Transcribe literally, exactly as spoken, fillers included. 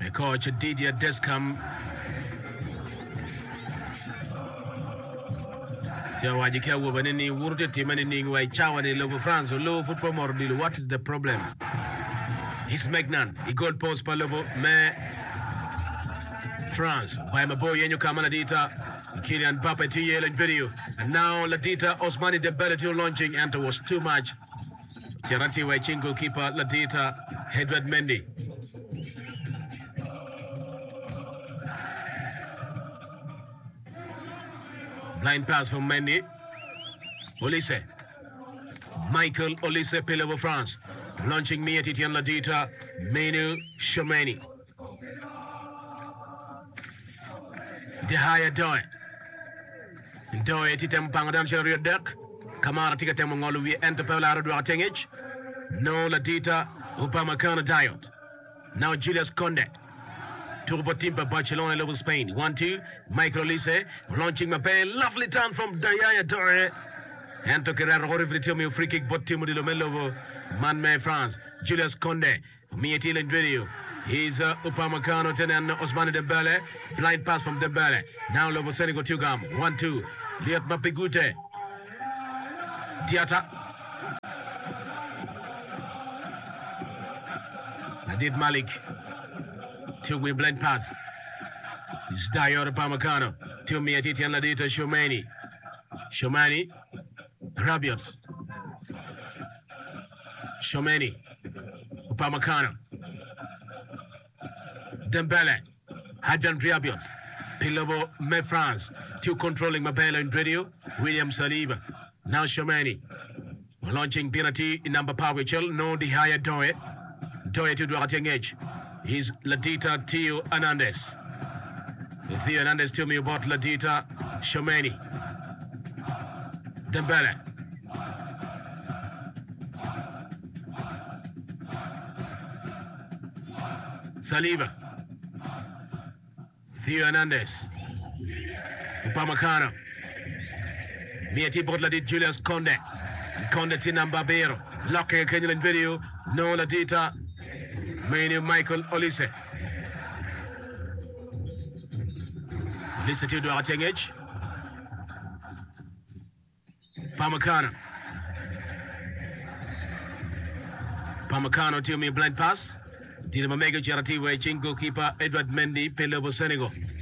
Coach Didier Deschamps. Tiawaji kia wubanini wurute timanini ngwai chawani lovo France lovo football mordilu. What is the problem? He's Magnan. He goal post pa lovo me France. By my boy Yenyo Kamana Dita. Kylian Mbappe to yellow video. And now Ladita Ousmane Dembele to launching and it was too much. Charati Waichin goalkeeper Ladita Edouard Mendy. Blind pass from Mendy. Olise. Michael Olise Pillow France. Launching me at Etienne Ladita. Menu Shomeni. De Haya Doe. Doe titem pangadan chariot deck. Kamara tika temo ngolu we enter Pavlaro Duartengich. No Ladita Upamecano Diot. Now Julius Conde. Turbo Timpa Barcelona level Spain. one two. Michael Olise launching Mbappe. Lovely turn from Dayaya Doe. And to Kerara horribly tell me free kick but Timo Di Lomello Man France. Julius Conde. Mietil and video. He's uh, Upamecano and Ousmane Dembele. Blind pass from Dembele. Now Lobo Senegal Tugam. one two. Liat Mapigute. Diata. Nadid Malik. Two-way blind pass. It's Dayo Upamecano. To me at Etienne Ladita Shomeni. Shomani. Rabiot. Shomeni. Upamecano. Dembele. Adrian Rabiot. Pilobo Me France. Two controlling Mabella in radio. William Saliba. Now Shomeni. Launching penalty in number power chill. No the higher Doe. Doe to Duarteng edge. He's Ladita Theo Hernandez. Theo Hernandez tell me about Ladita Shomeni. Dembele. Saliba. Theo Hernandez. Upamecano. Mieti Botladit Julius Conde. Conde Tina Barbero. Locking a Kenyan video. No Ladita. Menu Michael Olise. Olise to Duarteng edge. Upamecano. Upamecano to me blind pass. Dina Mamego Charati Waichin goalkeeper Edouard Mendy Pelobo Senegal.